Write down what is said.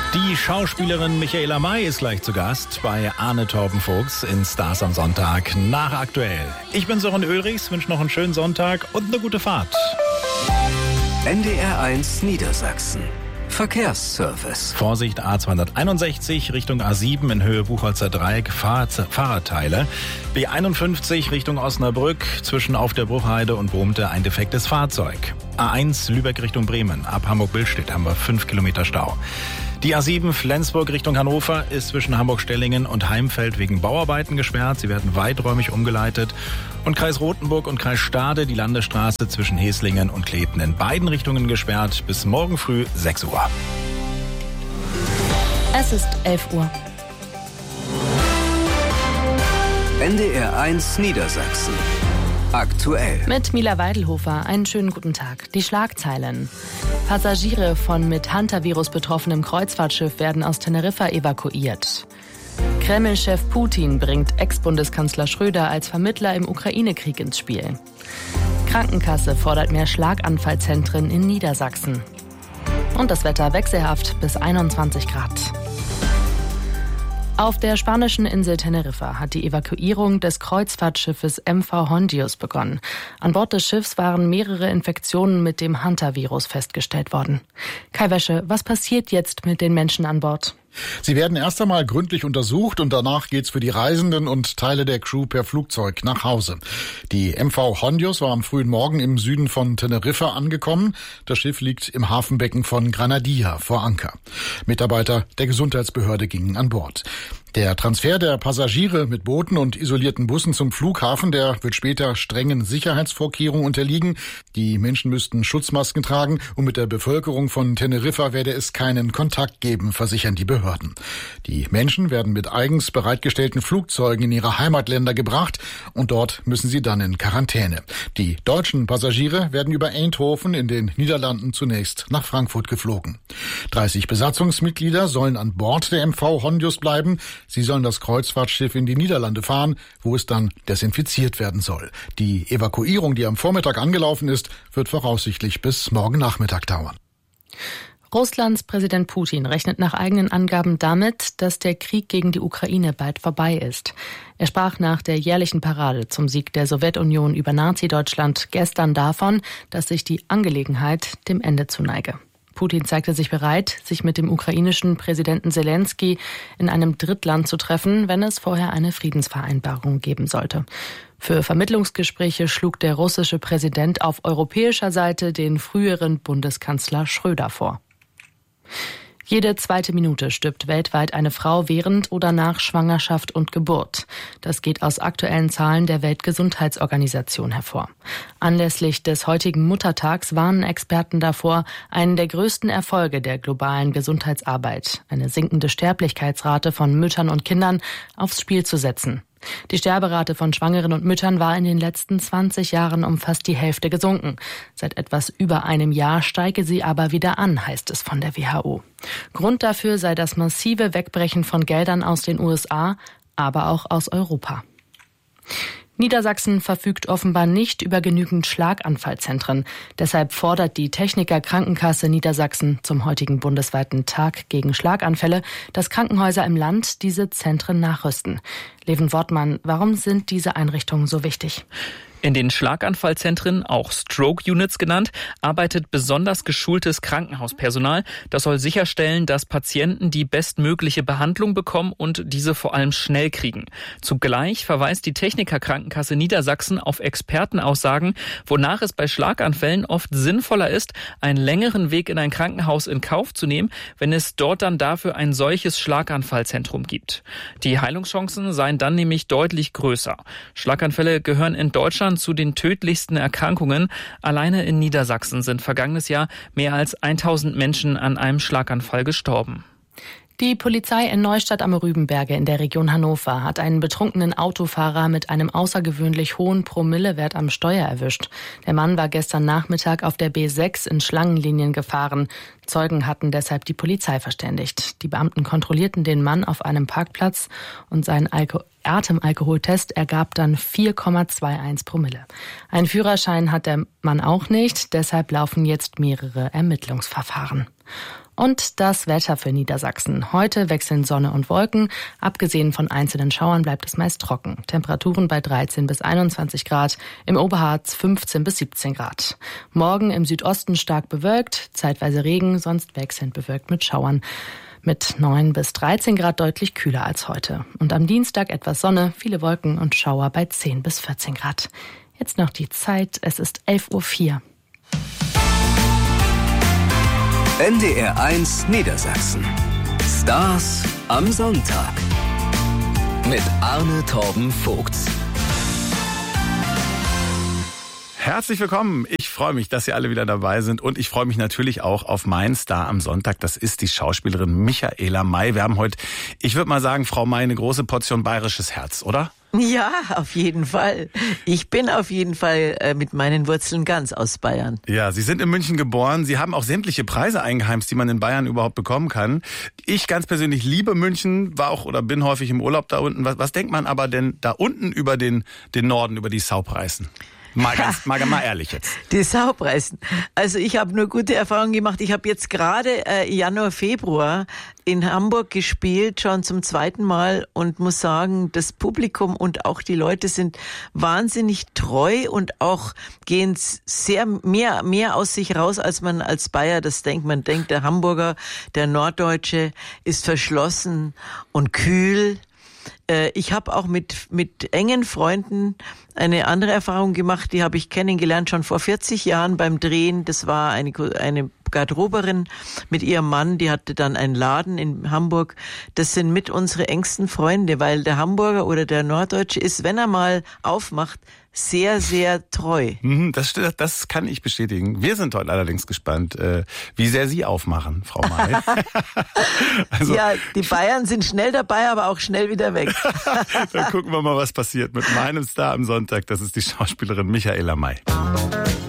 Die Schauspielerin Michaela May ist gleich zu Gast bei Arne Torben-Vogts in Stars am Sonntag nach Aktuell. Ich bin Sören Ulrichs, wünsche noch einen schönen Sonntag und eine gute Fahrt. NDR1 Niedersachsen. Verkehrsservice. Vorsicht, A261 Richtung A7 in Höhe Buchholzer Dreieck, Fahrradteile. B51 Richtung Osnabrück, zwischen Auf der Bruchheide und Brumte ein defektes Fahrzeug. A1 Lübeck Richtung Bremen, ab Hamburg-Billstedt haben wir 5 Kilometer Stau. Die A7 Flensburg Richtung Hannover ist zwischen Hamburg-Stellingen und Heimfeld wegen Bauarbeiten gesperrt. Sie werden weiträumig umgeleitet. Und Kreis Rothenburg und Kreis Stade die Landesstraße zwischen Heslingen und Kleten in beiden Richtungen gesperrt bis morgen früh 6 Uhr. Es ist 11 Uhr. NDR1 Niedersachsen. Aktuell. Mit Mila Weidelhofer, einen schönen guten Tag. Die Schlagzeilen. Passagiere von mit Hantavirus betroffenem Kreuzfahrtschiff werden aus Teneriffa evakuiert. Kreml-Chef Putin bringt Ex-Bundeskanzler Schröder als Vermittler im Ukraine-Krieg ins Spiel. Krankenkasse fordert mehr Schlaganfallzentren in Niedersachsen. Und das Wetter wechselhaft bis 21 Grad. Auf der spanischen Insel Teneriffa hat die Evakuierung des Kreuzfahrtschiffes MV Hondius begonnen. An Bord des Schiffs waren mehrere Infektionen mit dem Hantavirus festgestellt worden. Kai Wäsche, was passiert jetzt mit den Menschen an Bord? Sie werden erst einmal gründlich untersucht und danach geht's für die Reisenden und Teile der Crew per Flugzeug nach Hause. Die MV Hondius war am frühen Morgen im Süden von Teneriffa angekommen. Das Schiff liegt im Hafenbecken von Granadilla vor Anker. Mitarbeiter der Gesundheitsbehörde gingen an Bord. Der Transfer der Passagiere mit Booten und isolierten Bussen zum Flughafen, der wird später strengen Sicherheitsvorkehrungen unterliegen. Die Menschen müssten Schutzmasken tragen und mit der Bevölkerung von Teneriffa werde es keinen Kontakt geben, versichern die Behörden. Die Menschen werden mit eigens bereitgestellten Flugzeugen in ihre Heimatländer gebracht und dort müssen sie dann in Quarantäne. Die deutschen Passagiere werden über Eindhoven in den Niederlanden zunächst nach Frankfurt geflogen. 30 Besatzungsmitglieder sollen an Bord der MV Hondius bleiben. Sie sollen das Kreuzfahrtschiff in die Niederlande fahren, wo es dann desinfiziert werden soll. Die Evakuierung, die am Vormittag angelaufen ist, wird voraussichtlich bis morgen Nachmittag dauern. Russlands Präsident Putin rechnet nach eigenen Angaben damit, dass der Krieg gegen die Ukraine bald vorbei ist. Er sprach nach der jährlichen Parade zum Sieg der Sowjetunion über Nazi-Deutschland gestern davon, dass sich die Angelegenheit dem Ende zuneige. Putin zeigte sich bereit, sich mit dem ukrainischen Präsidenten Zelensky in einem Drittland zu treffen, wenn es vorher eine Friedensvereinbarung geben sollte. Für Vermittlungsgespräche schlug der russische Präsident auf europäischer Seite den früheren Bundeskanzler Schröder vor. Jede zweite Minute stirbt weltweit eine Frau während oder nach Schwangerschaft und Geburt. Das geht aus aktuellen Zahlen der Weltgesundheitsorganisation hervor. Anlässlich des heutigen Muttertags warnen Experten davor, einen der größten Erfolge der globalen Gesundheitsarbeit, eine sinkende Sterblichkeitsrate von Müttern und Kindern, aufs Spiel zu setzen. Die Sterberate von Schwangeren und Müttern war in den letzten 20 Jahren um fast die Hälfte gesunken. Seit etwas über einem Jahr steige sie aber wieder an, heißt es von der WHO. Grund dafür sei das massive Wegbrechen von Geldern aus den USA, aber auch aus Europa. Niedersachsen verfügt offenbar nicht über genügend Schlaganfallzentren. Deshalb fordert die Techniker Krankenkasse Niedersachsen zum heutigen bundesweiten Tag gegen Schlaganfälle, dass Krankenhäuser im Land diese Zentren nachrüsten. Leven Wortmann, warum sind diese Einrichtungen so wichtig? In den Schlaganfallzentren, auch Stroke-Units genannt, arbeitet besonders geschultes Krankenhauspersonal. Das soll sicherstellen, dass Patienten die bestmögliche Behandlung bekommen und diese vor allem schnell kriegen. Zugleich verweist die Techniker-Krankenkasse Niedersachsen auf Expertenaussagen, wonach es bei Schlaganfällen oft sinnvoller ist, einen längeren Weg in ein Krankenhaus in Kauf zu nehmen, wenn es dort dann dafür ein solches Schlaganfallzentrum gibt. Die Heilungschancen seien dann nämlich deutlich größer. Schlaganfälle gehören in Deutschland zu den tödlichsten Erkrankungen. Alleine in Niedersachsen sind vergangenes Jahr mehr als 1000 Menschen an einem Schlaganfall gestorben. Die Polizei in Neustadt am Rübenberge in der Region Hannover hat einen betrunkenen Autofahrer mit einem außergewöhnlich hohen Promillewert am Steuer erwischt. Der Mann war gestern Nachmittag auf der B6 in Schlangenlinien gefahren. Zeugen hatten deshalb die Polizei verständigt. Die Beamten kontrollierten den Mann auf einem Parkplatz und sein Atemalkoholtest ergab dann 4,21 Promille. Einen Führerschein hat der Mann auch nicht, deshalb laufen jetzt mehrere Ermittlungsverfahren. Und das Wetter für Niedersachsen. Heute wechseln Sonne und Wolken. Abgesehen von einzelnen Schauern bleibt es meist trocken. Temperaturen bei 13 bis 21 Grad, im Oberharz 15 bis 17 Grad. Morgen im Südosten stark bewölkt, zeitweise Regen, sonst wechselnd bewölkt mit Schauern. Mit 9 bis 13 Grad deutlich kühler als heute. Und am Dienstag etwas Sonne, viele Wolken und Schauer bei 10 bis 14 Grad. Jetzt noch die Zeit, es ist 11:04 Uhr. NDR 1 Niedersachsen. Stars am Sonntag. Mit Arne Torben Vogts. Herzlich willkommen. Ich freue mich, dass Sie alle wieder dabei sind. Und ich freue mich natürlich auch auf meinen Star am Sonntag. Das ist die Schauspielerin Michaela May. Wir haben heute, ich würde mal sagen, Frau May, eine große Portion bayerisches Herz, oder? Ja, auf jeden Fall. Ich bin auf jeden Fall mit meinen Wurzeln ganz aus Bayern. Ja, Sie sind in München geboren. Sie haben auch sämtliche Preise eingeheimst, die man in Bayern überhaupt bekommen kann. Ich ganz persönlich liebe München, war auch oder bin häufig im Urlaub da unten. Was denkt man aber denn da unten über den Norden, über die Saupreisen? Mal ehrlich jetzt. Die Saupreisen. Also ich habe nur gute Erfahrungen gemacht. Ich habe jetzt gerade Januar, Februar in Hamburg gespielt, schon zum zweiten Mal, und muss sagen, das Publikum und auch die Leute sind wahnsinnig treu und auch gehen sehr mehr aus sich raus, als man als Bayer das denkt. Man denkt, der Hamburger, der Norddeutsche ist verschlossen und kühl. Ich habe auch mit engen Freunden eine andere Erfahrung gemacht, die habe ich kennengelernt schon vor 40 Jahren beim Drehen. Das war eine Garderoberin mit ihrem Mann, die hatte dann einen Laden in Hamburg. Das sind mit unsere engsten Freunde, weil der Hamburger oder der Norddeutsche ist, wenn er mal aufmacht, sehr, sehr treu. Das kann ich bestätigen. Wir sind heute allerdings gespannt, wie sehr Sie aufmachen, Frau May. Also, ja, die Bayern sind schnell dabei, aber auch schnell wieder weg. Dann gucken wir mal, was passiert mit meinem Star am Sonntag. Das ist die Schauspielerin Michaela May.